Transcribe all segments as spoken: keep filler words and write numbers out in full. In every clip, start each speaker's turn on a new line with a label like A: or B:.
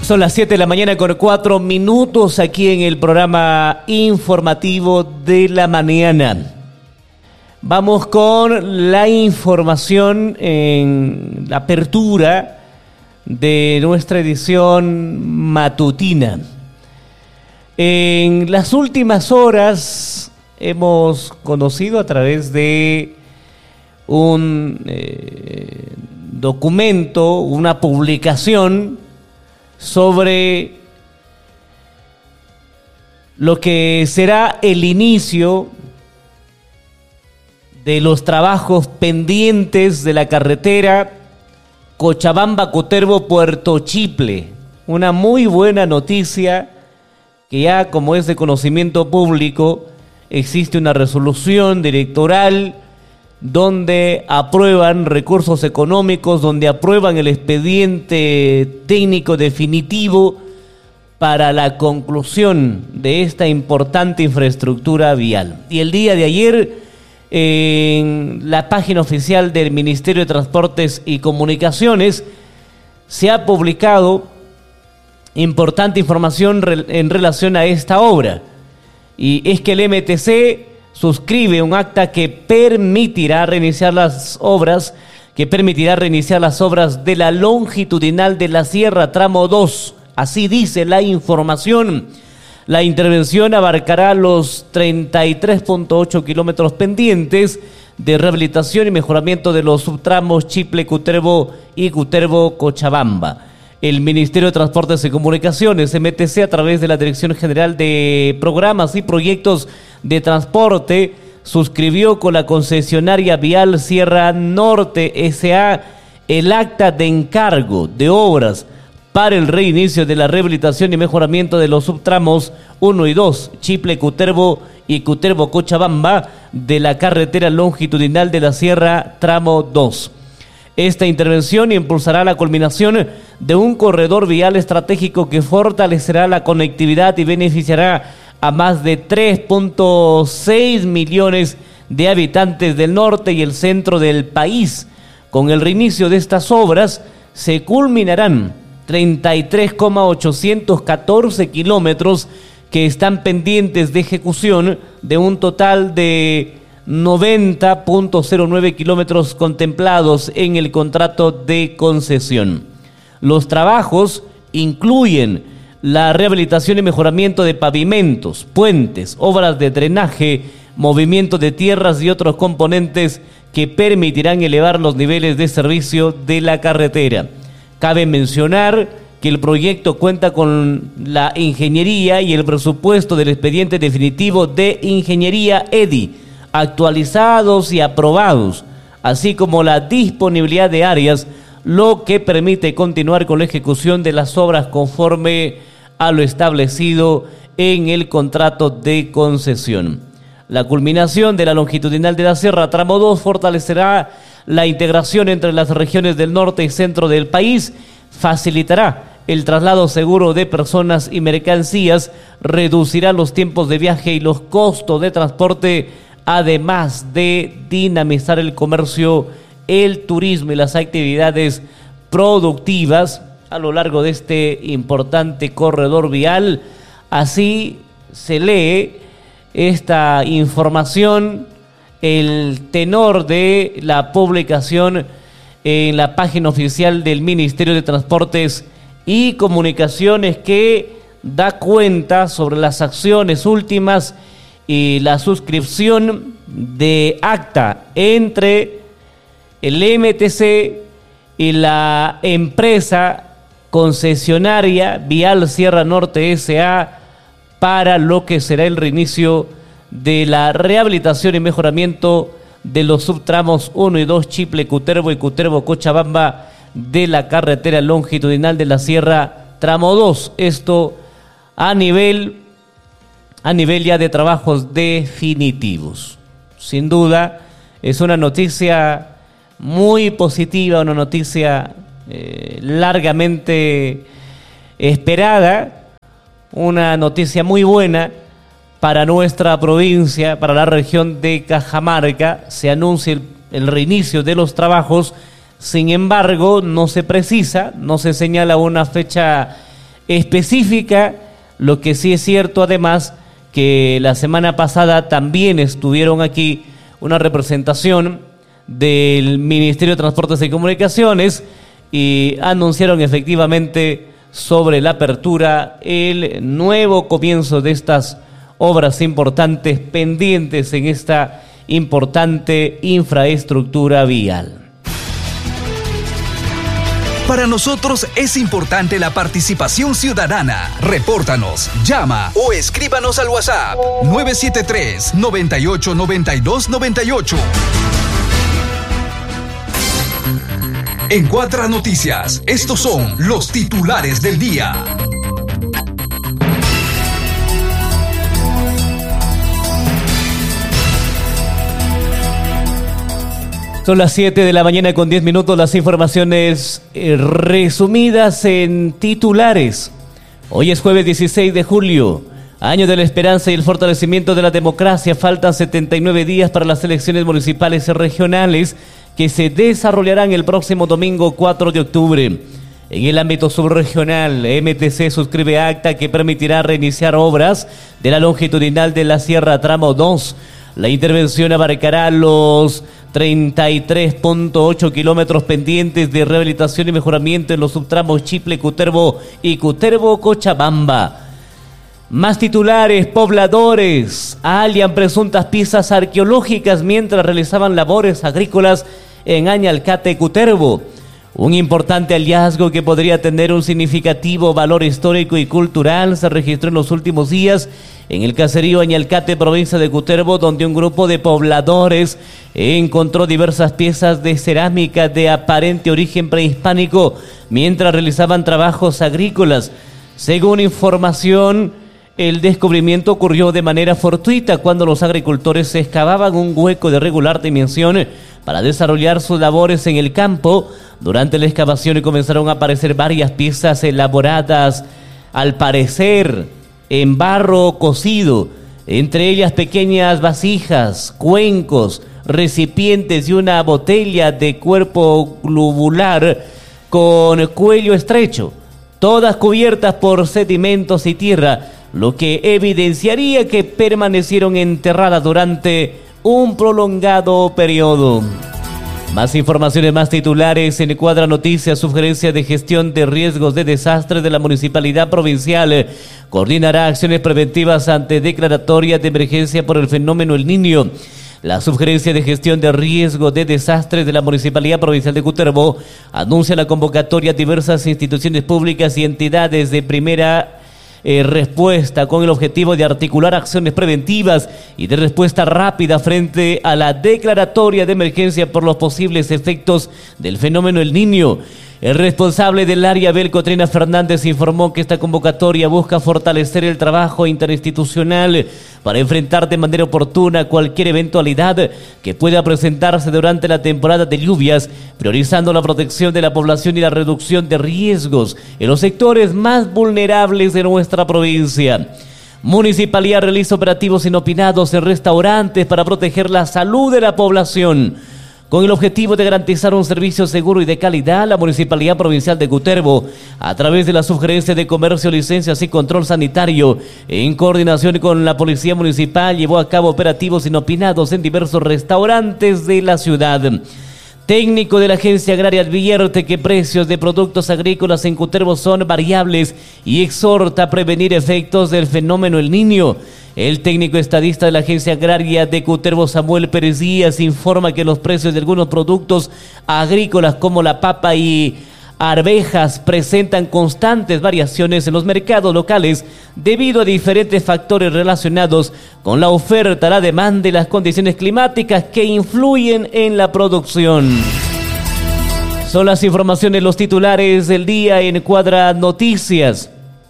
A: Son las siete de la mañana con cuatro minutos aquí en el programa informativo de la mañana. Vamos con la información en la apertura de nuestra edición matutina. En las últimas horas hemos conocido a través de un eh, documento, una publicación sobre lo que será el inicio de los trabajos pendientes de la carretera Cochabamba-Cutervo-Puerto Chiple. Una muy buena noticia que ya, como es de conocimiento público, existe una resolución directoral donde aprueban recursos económicos, donde aprueban el expediente técnico definitivo para la conclusión de esta importante infraestructura vial. Y el día de ayer, en la página oficial del Ministerio de Transportes y Comunicaciones, se ha publicado importante información en relación a esta obra. Y es que el M T C suscribe un acta que permitirá reiniciar las obras, que permitirá reiniciar las obras de la longitudinal de la Sierra Tramo dos. Así dice la información. La intervención abarcará los treinta y tres punto ocho kilómetros pendientes de rehabilitación y mejoramiento de los subtramos Chiple-Cutervo y Cutervo-Cochabamba. El Ministerio de Transportes y Comunicaciones, M T C, a través de la Dirección General de Programas y Proyectos de Transporte, suscribió con la concesionaria vial Sierra Norte S A el acta de encargo de obras para el reinicio de la rehabilitación y mejoramiento de los subtramos uno y dos, Chiple-Cutervo y Cutervo-Cochabamba, de la carretera longitudinal de la Sierra Tramo dos. Esta intervención impulsará la culminación de un corredor vial estratégico que fortalecerá la conectividad y beneficiará a más de tres punto seis millones de habitantes del norte y el centro del país. Con el reinicio de estas obras se culminarán treinta y tres mil ochocientos catorce kilómetros que están pendientes de ejecución, de un total de noventa punto cero nueve kilómetros contemplados en el contrato de concesión. Los trabajos incluyen la rehabilitación y mejoramiento de pavimentos, puentes, obras de drenaje, movimiento de tierras y otros componentes que permitirán elevar los niveles de servicio de la carretera. Cabe mencionar que el proyecto cuenta con la ingeniería y el presupuesto del expediente definitivo de ingeniería E D I, actualizados y aprobados, así como la disponibilidad de áreas, lo que permite continuar con la ejecución de las obras conforme a lo establecido en el contrato de concesión. La culminación de la longitudinal de la Sierra Tramo dos fortalecerá la integración entre las regiones del norte y centro del país, facilitará el traslado seguro de personas y mercancías, reducirá los tiempos de viaje y los costos de transporte, además de dinamizar el comercio, el turismo y las actividades productivas a lo largo de este importante corredor vial. Así se lee esta información, el tenor de la publicación en la página oficial del Ministerio de Transportes y Comunicaciones, que da cuenta sobre las acciones últimas y la suscripción de acta entre el M T C y la empresa concesionaria Vial Sierra Norte S A para lo que será el reinicio de la rehabilitación y mejoramiento de los subtramos uno y dos, Chiple-Cutervo y Cutervo-Cochabamba, de la carretera longitudinal de la Sierra Tramo dos. Esto a nivel a nivel ya de trabajos definitivos. Sin duda, es una noticia muy positiva, una noticia eh, largamente esperada, una noticia muy buena para nuestra provincia, para la región de Cajamarca. Se anuncia el, el reinicio de los trabajos, sin embargo, no se precisa, no se señala una fecha específica. Lo que sí es cierto, además, que la semana pasada también estuvieron aquí una representación del Ministerio de Transportes y Comunicaciones y anunciaron efectivamente sobre la apertura, el nuevo comienzo de estas obras importantes pendientes en esta importante infraestructura vial.
B: Para nosotros es importante la participación ciudadana. Repórtanos, llama o escríbanos al WhatsApp nueve siete tres, noventa y ocho, noventa y dos, noventa y ocho. En Cuadra Noticias, estos son los titulares del día.
A: Son las siete de la mañana con diez minutos, las informaciones eh, resumidas en titulares. Hoy es jueves dieciséis de julio, año de la esperanza y el fortalecimiento de la democracia. Faltan setenta y nueve días para las elecciones municipales y regionales que se desarrollarán el próximo domingo cuatro de octubre. En el ámbito subregional, M T C suscribe acta que permitirá reiniciar obras de la longitudinal de la Sierra Tramo dos. La intervención abarcará los treinta y tres punto ocho kilómetros pendientes de rehabilitación y mejoramiento en los subtramos Chiple-Cutervo y Cutervo-Cochabamba. Más titulares: pobladores hallan presuntas piezas arqueológicas mientras realizaban labores agrícolas en Añalcate-Cutervo. Un importante hallazgo que podría tener un significativo valor histórico y cultural se registró en los últimos días en el caserío Añalcate, provincia de Cutervo, donde un grupo de pobladores encontró diversas piezas de cerámica de aparente origen prehispánico mientras realizaban trabajos agrícolas. Según información, el descubrimiento ocurrió de manera fortuita cuando los agricultores excavaban un hueco de regular dimensión para desarrollar sus labores en el campo. Durante la excavación comenzaron a aparecer varias piezas elaboradas, al parecer, en barro cocido, entre ellas pequeñas vasijas, cuencos, recipientes y una botella de cuerpo globular con cuello estrecho, todas cubiertas por sedimentos y tierra, lo que evidenciaría que permanecieron enterradas durante un prolongado periodo. Más informaciones, más titulares en Cuadra Noticias. Sugerencia de gestión de riesgos de desastres de la Municipalidad Provincial coordinará acciones preventivas ante declaratorias de emergencia por el fenómeno El Niño. La Subgerencia de Gestión de Riesgos de Desastres de la Municipalidad Provincial de Cutervo anuncia la convocatoria a diversas instituciones públicas y entidades de primera Eh, respuesta con el objetivo de articular acciones preventivas y de respuesta rápida frente a la declaratoria de emergencia por los posibles efectos del fenómeno El Niño. El responsable del área, Belco Trina Fernández, informó que esta convocatoria busca fortalecer el trabajo interinstitucional para enfrentar de manera oportuna cualquier eventualidad que pueda presentarse durante la temporada de lluvias, priorizando la protección de la población y la reducción de riesgos en los sectores más vulnerables de nuestra provincia. Municipalidad realiza operativos inopinados en restaurantes para proteger la salud de la población. Con el objetivo de garantizar un servicio seguro y de calidad, la Municipalidad Provincial de Cutervo, a través de la Subgerencia de Comercio, Licencias y Control Sanitario, en coordinación con la Policía Municipal, llevó a cabo operativos inopinados en diversos restaurantes de la ciudad. Técnico de la Agencia Agraria advierte que precios de productos agrícolas en Cutervo son variables y exhorta a prevenir efectos del fenómeno El Niño. El técnico estadista de la Agencia Agraria de Cutervo, Samuel Pérez Díaz, informa que los precios de algunos productos agrícolas como la papa y arvejas presentan constantes variaciones en los mercados locales debido a diferentes factores relacionados con la oferta, la demanda y las condiciones climáticas que influyen en la producción. Son las informaciones, los titulares del día en Cuadra Noticias.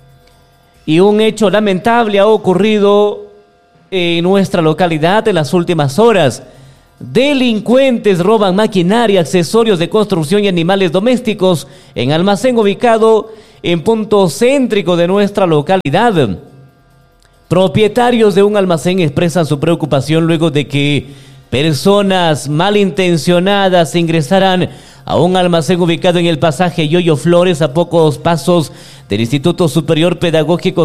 A: Y un hecho lamentable ha ocurrido en nuestra localidad en las últimas horas. Delincuentes roban maquinaria, accesorios de construcción y animales domésticos en almacén ubicado en punto céntrico de nuestra localidad. Propietarios de un almacén expresan su preocupación luego de que personas malintencionadas ingresaran a un almacén ubicado en el pasaje Yoyo Flores, a pocos pasos del Instituto Superior Pedagógico